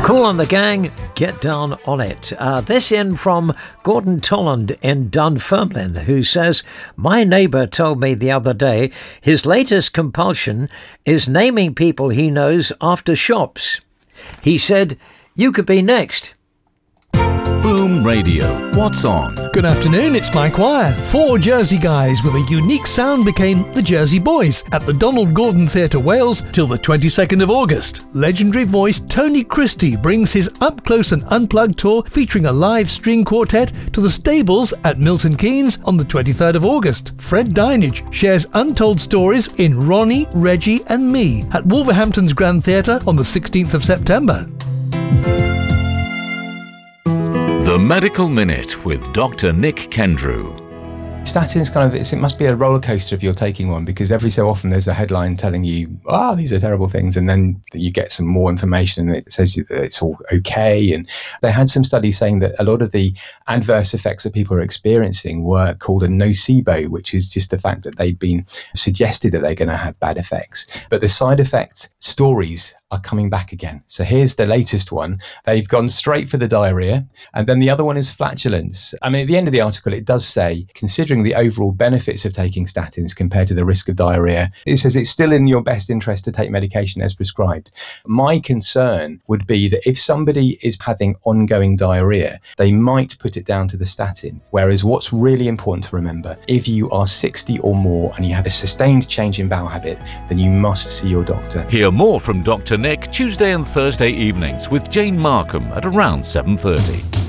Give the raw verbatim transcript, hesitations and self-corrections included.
Cool on the Gang, get down on it. Uh, this in from Gordon Tolland in Dunfermline, who says, my neighbour told me the other day his latest compulsion is naming people he knows after shops. He said, you could be next. Boom Radio. What's on? Good afternoon, it's Mike Wire. Four Jersey guys with a unique sound became the Jersey Boys at the Donald Gordon Theatre, Wales, till the twenty-second of August. Legendary voice Tony Christie brings his Up Close and Unplugged tour featuring a live string quartet to the Stables at Milton Keynes on the twenty-third of August. Fred Dinage shares untold stories in Ronnie, Reggie and Me at Wolverhampton's Grand Theatre on the sixteenth of September. The Medical Minute with Doctor Nick Kendrew. Statins kind of, it's, it must be a roller coaster if you're taking one, because every so often there's a headline telling you, ah, oh, these are terrible things, and then you get some more information and it says that it's all okay. And they had some studies saying that a lot of the adverse effects that people are experiencing were called a nocebo, which is just the fact that they'd been suggested that they're going to have bad effects. But the side effect stories are coming back again. So here's the latest one. They've gone straight for the diarrhea. And then the other one is flatulence. I mean, at the end of the article, it does say, considering the overall benefits of taking statins compared to the risk of diarrhea, it says it's still in your best interest to take medication as prescribed. My concern would be that if somebody is having ongoing diarrhea, they might put it down to the statin. Whereas what's really important to remember, if you are sixty or more and you have a sustained change in bowel habit, then you must see your doctor. Hear more from Doctor Nick Tuesday and Thursday evenings with Jane Markham at around seven thirty.